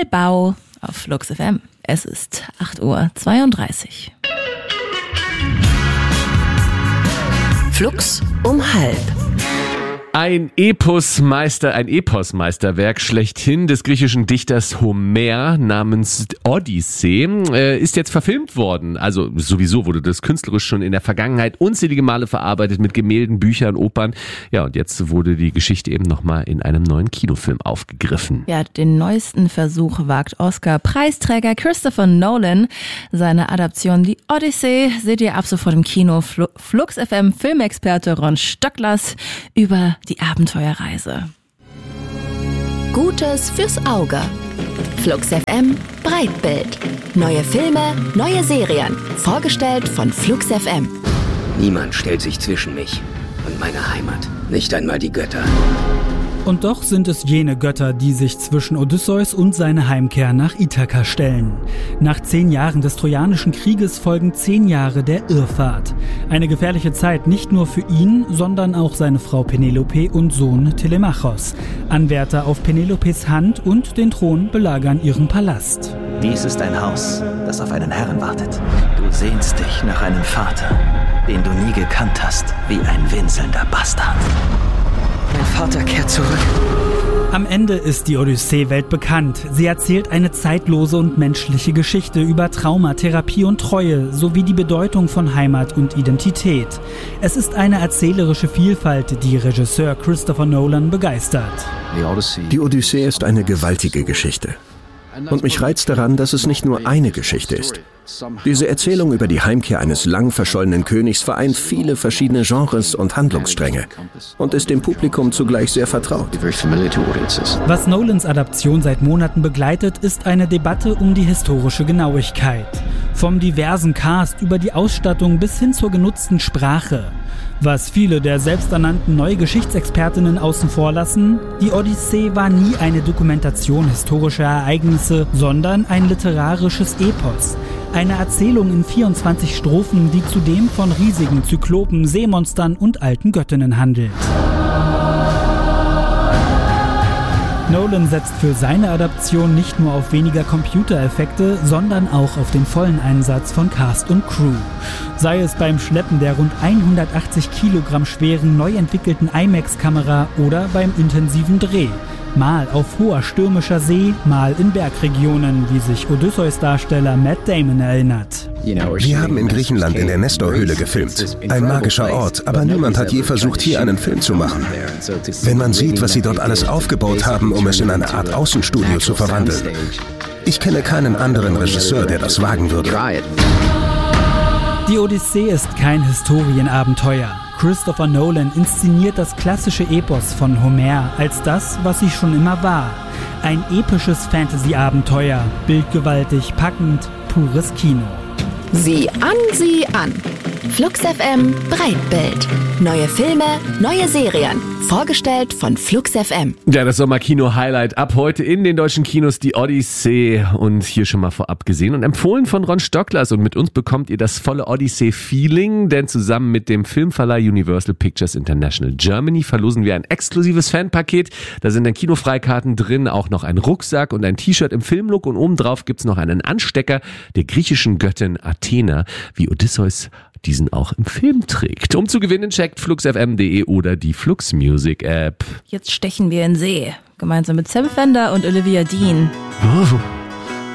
Hellbau auf Flux FM. Es ist 8:32 Uhr. Flux um halb. Ein Eposmeisterwerk schlechthin des griechischen Dichters Homer namens Odyssee ist jetzt verfilmt worden. Also sowieso wurde das künstlerisch schon in der Vergangenheit unzählige Male verarbeitet mit Gemälden, Büchern, Opern. Ja, und jetzt wurde die Geschichte eben nochmal in einem neuen Kinofilm aufgegriffen. Ja, den neuesten Versuch wagt Oscar-Preisträger Christopher Nolan. Seine Adaption Die Odyssee seht ihr ab sofort im Kino. Flux FM Filmexperte Ron Stöcklers über die Abenteuerreise. Gutes fürs Auge. Flux FM Breitbild. Neue Filme, neue Serien. Vorgestellt von Flux FM. Niemand stellt sich zwischen mich und meine Heimat. Nicht einmal die Götter. Und doch sind es jene Götter, die sich zwischen Odysseus und seine Heimkehr nach Ithaka stellen. Nach 10 Jahren des Trojanischen Krieges folgen 10 Jahre der Irrfahrt. Eine gefährliche Zeit nicht nur für ihn, sondern auch seine Frau Penelope und Sohn Telemachos. Anwärter auf Penelopes Hand und den Thron belagern ihren Palast. Dies ist ein Haus, das auf einen Herrn wartet. Du sehnst dich nach einem Vater, den du nie gekannt hast, wie ein winselnder Bastard. Mein Vater kehrt zurück. Am Ende ist die Odyssee weltbekannt. Sie erzählt eine zeitlose und menschliche Geschichte über Trauma, Therapie und Treue sowie die Bedeutung von Heimat und Identität. Es ist eine erzählerische Vielfalt, die Regisseur Christopher Nolan begeistert. Die Odyssee ist eine gewaltige Geschichte. Und mich reizt daran, dass es nicht nur eine Geschichte ist. Diese Erzählung über die Heimkehr eines lang verschollenen Königs vereint viele verschiedene Genres und Handlungsstränge und ist dem Publikum zugleich sehr vertraut. Was Nolans Adaption seit Monaten begleitet, ist eine Debatte um die historische Genauigkeit. Vom diversen Cast über die Ausstattung bis hin zur genutzten Sprache. Was viele der selbsternannten Neugeschichtsexpertinnen außen vor lassen, die Odyssee war nie eine Dokumentation historischer Ereignisse, sondern ein literarisches Epos. Eine Erzählung in 24 Strophen, die zudem von riesigen Zyklopen, Seemonstern und alten Göttinnen handelt. Nolan setzt für seine Adaption nicht nur auf weniger Computereffekte, sondern auch auf den vollen Einsatz von Cast und Crew. Sei es beim Schleppen der rund 180 Kilogramm schweren, neu entwickelten IMAX-Kamera oder beim intensiven Dreh. Mal auf hoher stürmischer See, mal in Bergregionen, wie sich Odysseus-Darsteller Matt Damon erinnert. Wir haben in Griechenland in der Nestor-Höhle gefilmt. Ein magischer Ort, aber niemand hat je versucht, hier einen Film zu machen. Wenn man sieht, was sie dort alles aufgebaut haben, um es in eine Art Außenstudio zu verwandeln. Ich kenne keinen anderen Regisseur, der das wagen würde. Die Odyssee ist kein Historienabenteuer. Christopher Nolan inszeniert das klassische Epos von Homer als das, was sie schon immer war. Ein episches Fantasy-Abenteuer, bildgewaltig, packend, pures Kino. Sieh an. Flux FM Breitbild. Neue Filme, neue Serien. Vorgestellt von Flux FM. Ja, das Sommerkino-Highlight ab heute in den deutschen Kinos, die Odyssee. Und hier schon mal vorab gesehen und empfohlen von Ron Stöcklers. Und mit uns bekommt ihr das volle Odyssee-Feeling, denn zusammen mit dem Filmverleih Universal Pictures International Germany verlosen wir ein exklusives Fanpaket. Da sind dann Kinofreikarten drin, auch noch ein Rucksack und ein T-Shirt im Filmlook. Und obendrauf gibt's noch einen Anstecker der griechischen Göttin Athena, wie Odysseus diesen auch im Film trägt. Um zu gewinnen, checkt fluxfm.de oder die Flux Music App. Jetzt stechen wir in See, gemeinsam mit Sam Fender und Olivia Dean. Oh.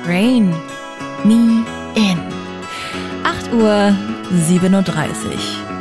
Rain Me In. 8:37 Uhr.